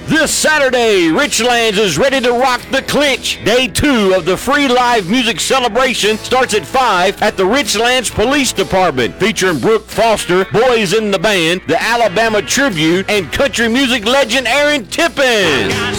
This Saturday, Richlands is ready to rock the clinch. Day 2 of the free live music celebration starts at 5 at the Richlands Police Department, featuring Brooke Foster, Boys in the Band, the Alabama Tribute, and country music legend Aaron Tippin.